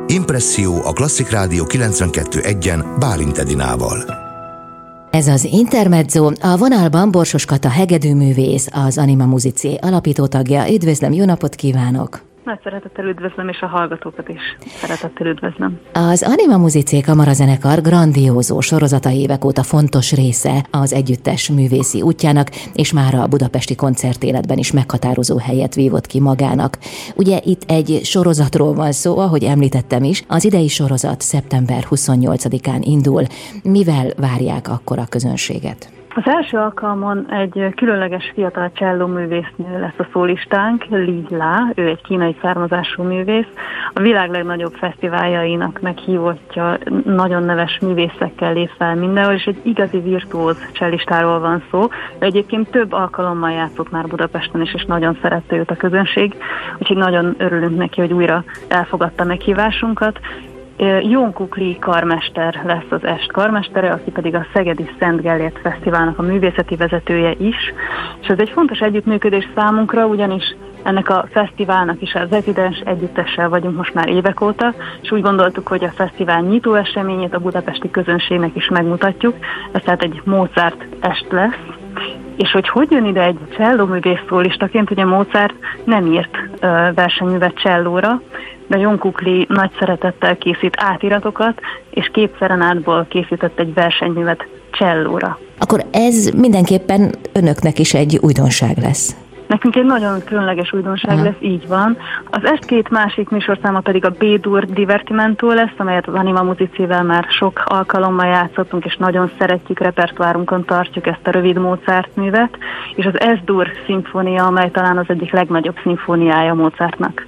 Impresszió a Klasszik Rádió 92.1-en Bálint Edinával. Ez az Intermezzo, a vonalban Borsos Kata hegedűművész, az Anima Musicé alapító tagja. Üdvözlöm, jó napot kívánok! Nagy szeretettel üdvözlöm, és a hallgatókat is szeretettel üdvözlöm. Az Anima Musicé kamarazenekar grandiózó sorozata évek óta fontos része az együttes művészi útjának, és már a budapesti koncertéletben is meghatározó helyet vívott ki magának. Ugye itt egy sorozatról van szó, ahogy említettem is, az idei sorozat szeptember 28-án indul. Mivel várják akkor a közönséget? Az első alkalmon egy különleges fiatal csellóművésznő lesz a szólistánk, Li La, ő egy kínai származású művész. A világ legnagyobb fesztiváljainak meghívottja, nagyon neves művészekkel lép fel mindenhol, és egy igazi virtuóz cellistáról van szó. Ő egyébként több alkalommal játszott már Budapesten is, és nagyon szerette őt a közönség, úgyhogy nagyon örülünk neki, hogy újra elfogadta meghívásunkat. Jónkuk Li karmester lesz az est karmestere, aki pedig a Szegedi Szent Gellért Fesztiválnak a művészeti vezetője is. És ez egy fontos együttműködés számunkra, ugyanis ennek a fesztiválnak is a rezidens együttessel vagyunk most már évek óta, és úgy gondoltuk, hogy a fesztivál nyitó eseményét a budapesti közönségnek is megmutatjuk. Ez tehát egy Mozart est lesz. És hogy jön ide egy csellóművész szólistaként, ugye Mozart nem írt versenyművet csellóra, de Jónkuk Li nagy szeretettel készít átiratokat, és képszerenádból készített egy versenyművet csellóra. Akkor ez mindenképpen önöknek is egy újdonság lesz. Nekünk egy nagyon különleges újdonság lesz, így van. Az est két másik műsorszáma pedig a B-dur Divertimento lesz, amelyet az Anima Musicével már sok alkalommal játszottunk, és nagyon szeretjük, repertoárunkon tartjuk ezt a rövid Mozart művet, és az S-dur szimfónia, amely talán az egyik legnagyobb szimfóniája Mozartnak.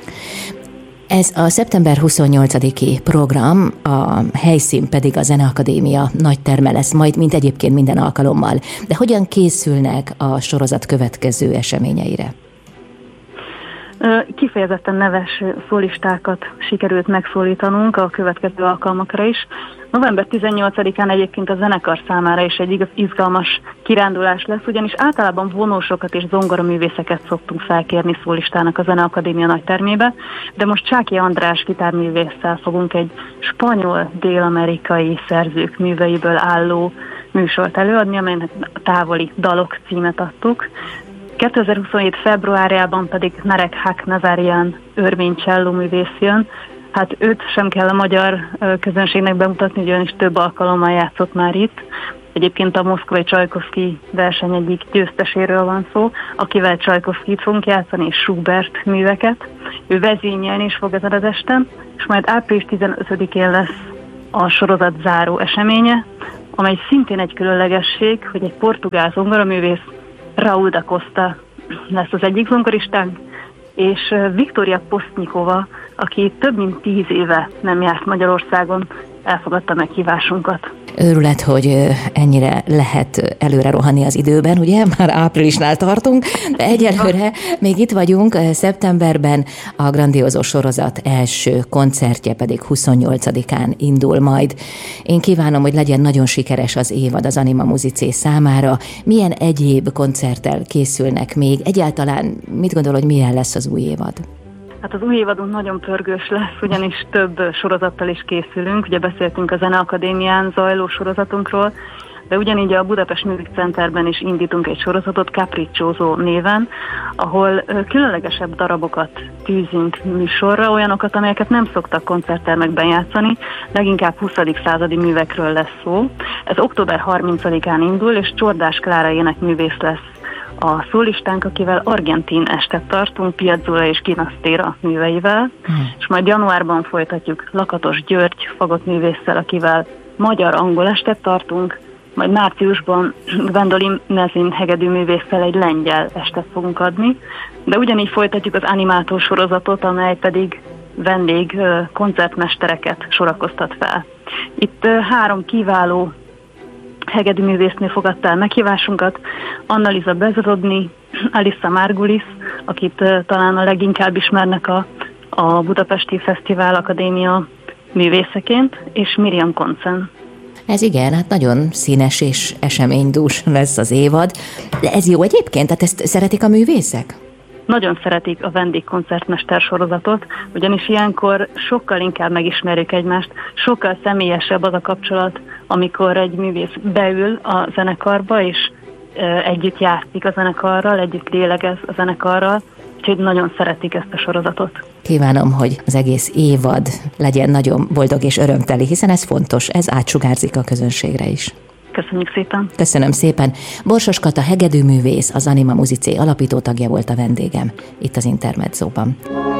Ez a szeptember 28-i program, a helyszín pedig a Zeneakadémia nagy terme lesz majd, mint egyébként minden alkalommal. De hogyan készülnek a sorozat következő eseményeire? Kifejezetten neves szólistákat sikerült megszólítanunk a következő alkalmakra is. November 18-án egyébként a zenekar számára is egy izgalmas kirándulás lesz, ugyanis általában vonósokat és zongoraművészeket szoktunk felkérni szólistának a Zeneakadémia nagytermébe, de most Csáki András gitárművésszel fogunk egy spanyol-dél-amerikai szerzők műveiből álló műsort előadni, amelynek Távoli dalok címet adtuk. 2027. februárjában pedig Narek Haknazarian örmény csellóművész jön. Hát őt sem kell a magyar közönségnek bemutatni, ugyanis több alkalommal játszott már itt. Egyébként a moszkvai Csajkovszky verseny egyik győzteséről van szó, akivel Csajkovszkit fogunk játszani, és Schubert műveket. Ő vezényelni is fog ezen az esten, és majd április 15-én lesz a sorozat záró eseménye, amely szintén egy különlegesség, hogy egy portugál zongoraművész, Raúl da Costa lesz az egyik zongoristánk, és Viktória Posztnyikova, aki több mint 10 éve nem járt Magyarországon, elfogadta meghívásunkat. Őrület, hogy ennyire lehet előre rohanni az időben, ugye? Már áprilisnál tartunk, de egyelőre még itt vagyunk, szeptemberben a grandiózó sorozat első koncertje pedig 28-án indul majd. Én kívánom, hogy legyen nagyon sikeres az évad az Anima Musicé számára. Milyen egyéb koncerttel készülnek még? Egyáltalán mit gondol, hogy milyen lesz az új évad? Hát az új évadunk nagyon pörgős lesz, ugyanis több sorozattal is készülünk. Ugye beszéltünk a Zeneakadémián zajló sorozatunkról, de ugyanígy a Budapest Music Centerben is indítunk egy sorozatot Capriccioso néven, ahol különlegesebb darabokat tűzünk műsorra, olyanokat, amelyeket nem szoktak koncerttermekben játszani, leginkább 20. századi művekről lesz szó. Ez október 30-án indul, és Csordás Klára énekművész lesz a szólistánk, akivel argentin estet tartunk, Piazzolla és Ginastera műveivel, és majd januárban folytatjuk Lakatos György fagottművésszel, akivel magyar-angol estet tartunk, majd márciusban Gwendolyn Nezin hegedűművésszel egy lengyel estet fogunk adni, de ugyanígy folytatjuk az animátor sorozatot, amely pedig vendég koncertmestereket sorakoztat fel. Itt 3 kiváló hegedűművésznő fogadta el meghívásunkat, Anna-Liza Bezrodny, Alissa Margulis, akit talán a leginkább ismernek a Budapesti Fesztivál Akadémia művészeként, és Miriam Koncen. Ez igen, hát nagyon színes és eseménydús lesz az évad. De ez jó egyébként? Tehát ezt szeretik a művészek? nagyon szeretik a vendégkoncertmester sorozatot, ugyanis ilyenkor sokkal inkább megismerjük egymást, sokkal személyesebb az a kapcsolat, amikor egy művész beül a zenekarba, és együtt játszik a zenekarral, együtt lélegez a zenekarral, úgyhogy nagyon szeretik ezt a sorozatot. Kívánom, hogy az egész évad legyen nagyon boldog és örömteli, hiszen ez fontos, ez átsugárzik a közönségre is. Köszönjük szépen! Köszönöm szépen! Borsos Kata hegedűművész, az Anima Musicé alapító tagja volt a vendégem itt az Intermedzóban.